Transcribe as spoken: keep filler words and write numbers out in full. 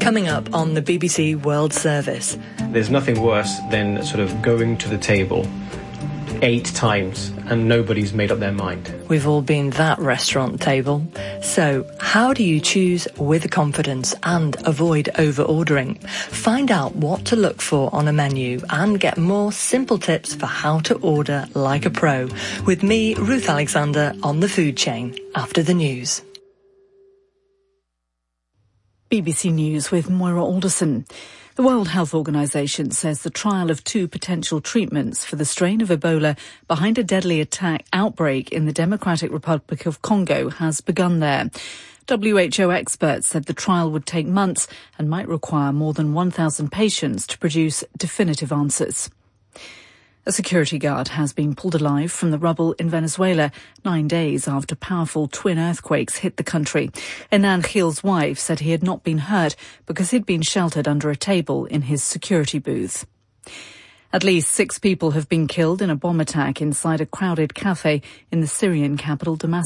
Coming up on the B B C World Service. There's nothing worse than sort of going to the table eight times and nobody's made up their mind. We've all been that restaurant table. So, how do you choose with confidence and avoid over-ordering? Find out what to look for on a menu and get more simple tips for how to order like a pro. With me, Ruth Alexander, on The Food Chain, after the news. B B C News with Moira Alderson. The World Health Organization says the trial of two potential treatments for the strain of Ebola behind a deadly attack outbreak in the Democratic Republic of Congo has begun there. W H O experts said the trial would take months and might require more than one thousand patients to produce definitive answers. A security guard has been pulled alive from the rubble in Venezuela nine days after powerful twin earthquakes hit the country. Enan Gil's wife said he had not been hurt because he'd been sheltered under a table in his security booth. At least six people have been killed in a bomb attack inside a crowded cafe in the Syrian capital Damascus.